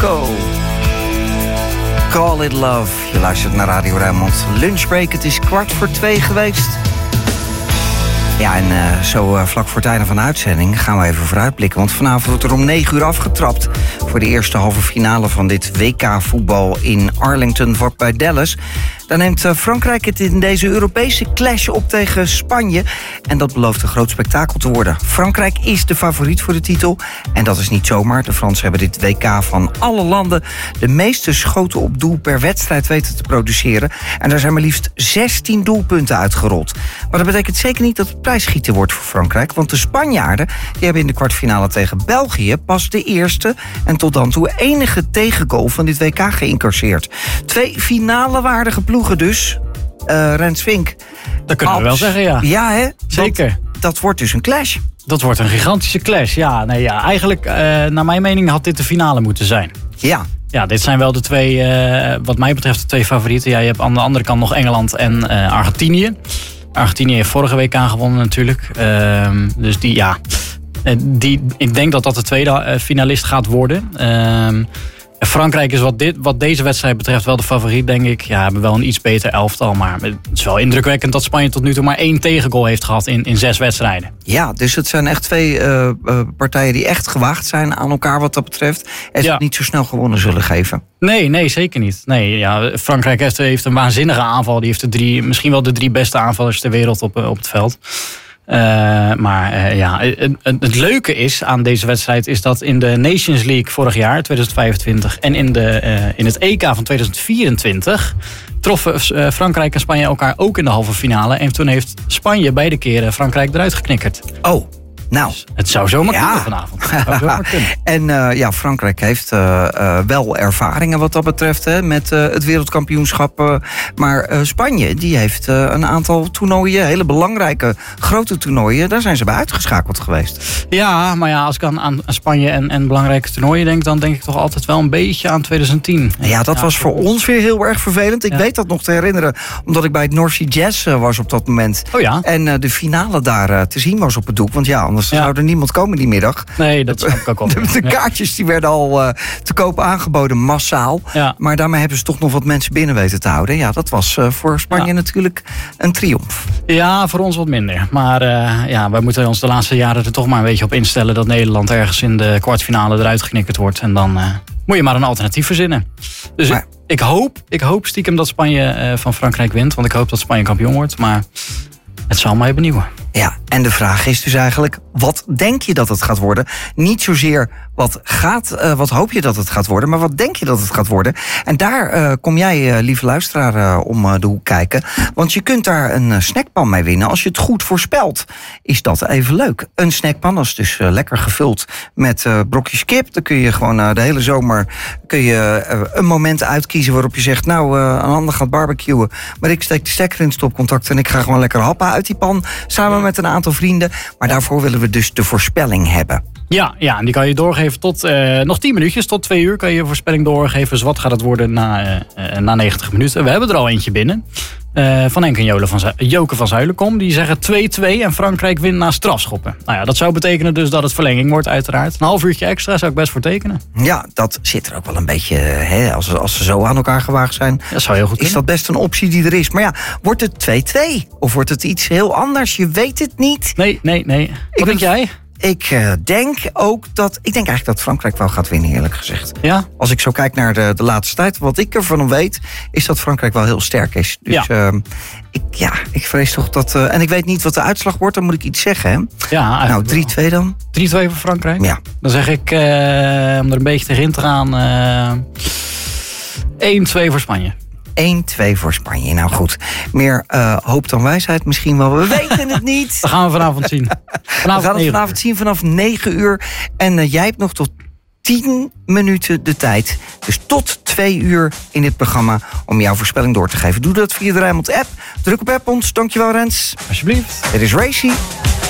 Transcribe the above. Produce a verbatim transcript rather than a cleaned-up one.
Wilco. Call it love. Je luistert naar Radio Rijnmond. Lunchbreak, het is kwart voor twee geweest. Ja, en uh, zo uh, vlak voor het einde van de uitzending gaan we even vooruitblikken. Want vanavond wordt er om negen uur afgetrapt voor de eerste halve finale van dit W K-voetbal in Arlington, vlakbij Dallas. Dan neemt uh, Frankrijk het in deze Europese clash op tegen Spanje. En dat belooft een groot spektakel te worden. Frankrijk is de favoriet voor de titel. En dat is niet zomaar. De Fransen hebben dit W K van alle landen de meeste schoten op doel per wedstrijd weten te produceren. En daar zijn maar liefst zestien doelpunten uitgerold. Maar dat betekent zeker niet dat het prijsschieten wordt voor Frankrijk. Want de Spanjaarden die hebben in de kwartfinale tegen België pas de eerste en tot dan toe enige tegengoal van dit W K geïncasseerd. Twee finale waardige ploegen dus. Uh, Rens Vink. Dat kunnen we wel zeggen, ja. Ja, hè? Zeker. Dat, dat wordt dus een clash. Dat wordt een gigantische clash, ja. Nee, ja eigenlijk, uh, naar mijn mening, had dit de finale moeten zijn. Ja. Ja, dit zijn wel de twee, uh, wat mij betreft, de twee favorieten. Ja, je hebt aan de andere kant nog Engeland en uh, Argentinië. Argentinië heeft vorige week aangewonnen natuurlijk. Uh, dus die, ja... Die, ik denk dat dat de tweede uh, finalist gaat worden. Uh, Frankrijk is wat, dit, wat deze wedstrijd betreft wel de favoriet, denk ik. Ja, hebben wel een iets beter elftal. Maar het is wel indrukwekkend dat Spanje tot nu toe maar één tegengoal heeft gehad in, in zes wedstrijden. Ja, dus het zijn echt twee uh, uh, partijen die echt gewaagd zijn aan elkaar wat dat betreft. En ze ja. het niet zo snel gewonnen zullen geven. Nee, nee, zeker niet. Nee, ja, Frankrijk heeft, heeft een waanzinnige aanval. Die heeft de drie, misschien wel de drie beste aanvallers ter wereld op, op het veld. Uh, maar uh, ja, het, het leuke is aan deze wedstrijd is dat in de Nations League vorig jaar, tweeduizend vijfentwintig, en in, de, uh, in het E K van tweeduizend vierentwintig troffen uh, Frankrijk en Spanje elkaar ook in de halve finale. En toen heeft Spanje beide keren Frankrijk eruit geknikkerd. Oh. Nou, dus het zou zomaar ja. kunnen vanavond. Het zou zomaar kunnen. En uh, ja, Frankrijk heeft uh, uh, wel ervaringen wat dat betreft hè, met uh, het wereldkampioenschap. Uh, maar uh, Spanje die heeft uh, een aantal toernooien, hele belangrijke grote toernooien. Daar zijn ze bij uitgeschakeld geweest. Ja, maar ja, als ik aan, aan Spanje en, en belangrijke toernooien denk, dan denk ik toch altijd wel een beetje aan tweeduizend tien. Ja, dat ja, was voor ons weer heel erg vervelend. Ik ja. weet dat nog te herinneren, omdat ik bij het North Sea Jazz uh, was op dat moment. Oh ja? En uh, de finale daar uh, te zien was op het doek. Want ja, anders ja. zou er niemand komen die middag. Nee, dat snap ik ook al. De, de kaartjes die werden al uh, te koop aangeboden, massaal. Ja. Maar daarmee hebben ze toch nog wat mensen binnen weten te houden. Ja, dat was uh, voor Spanje ja. natuurlijk een triomf. Ja, voor ons wat minder. Maar uh, ja, wij moeten ons de laatste jaren er toch maar een beetje op instellen dat Nederland ergens in de kwartfinale eruit geknikkerd wordt. En dan uh, moet je maar een alternatief verzinnen. Dus maar, ik, ik, hoop, ik hoop stiekem dat Spanje uh, van Frankrijk wint. Want ik hoop dat Spanje kampioen wordt. Maar het zal mij benieuwen. Ja, en de vraag is dus eigenlijk, wat denk je dat het gaat worden? Niet zozeer wat, gaat, uh, wat hoop je dat het gaat worden, maar wat denk je dat het gaat worden? En daar uh, kom jij, uh, lieve luisteraar, uh, om uh, de hoek kijken. Want je kunt daar een uh, snackpan mee winnen. Als je het goed voorspelt, is dat even leuk. Een snackpan, dat is dus uh, lekker gevuld met uh, brokjes kip. Dan kun je gewoon uh, de hele zomer kun je, uh, een moment uitkiezen waarop je zegt, nou, uh, een ander gaat barbecuen, maar ik steek de stekker in het stopcontact en ik ga gewoon lekker happen uit die pan, samen met een aantal vrienden. Maar daarvoor willen we dus de voorspelling hebben. Ja, ja, en die kan je doorgeven tot uh, nog tien minuutjes, tot twee uur kan je je voorspelling doorgeven. Dus wat gaat het worden na, uh, na negentig minuten? We hebben er al eentje binnen. Uh, van Henk en Joke van, Zu- Joke van Zuilenkom. Die zeggen twee-twee en Frankrijk wint na strafschoppen. Nou ja, dat zou betekenen dus dat het verlenging wordt uiteraard. Een half uurtje extra zou ik best voor tekenen. Ja, dat zit er ook wel een beetje, hè, als, als ze zo aan elkaar gewaagd zijn. Dat zou heel goed is dat best een optie die er is. Maar ja, wordt het twee-twee? Of wordt het iets heel anders? Je weet het niet. Nee, nee, nee. Wat ik denk jij? Ik uh, denk ook dat... Ik denk eigenlijk dat Frankrijk wel gaat winnen, eerlijk gezegd. Ja? Als ik zo kijk naar de, de laatste tijd, wat ik ervan weet, is dat Frankrijk wel heel sterk is. Dus ja, uh, ik, ja, ik vrees toch dat... Uh, en ik weet niet wat de uitslag wordt, dan moet ik iets zeggen, hè? Ja, nou, drie-twee dan? drie-twee voor Frankrijk? Ja. Dan zeg ik, uh, om er een beetje tegenin te gaan, uh, één-twee voor Spanje. één-twee voor Spanje. Nou goed, meer uh, hoop dan wijsheid misschien wel. We weten het niet. Dat gaan we vanavond zien. Vanavond we gaan het vanavond zien vanaf negen uur. En uh, jij hebt nog tot tien minuten de tijd. Dus tot twee uur in dit programma om jouw voorspelling door te geven. Doe dat via de Rijnmond app. Druk op app ons. Dankjewel, Rens. Alsjeblieft. Dit is Racy.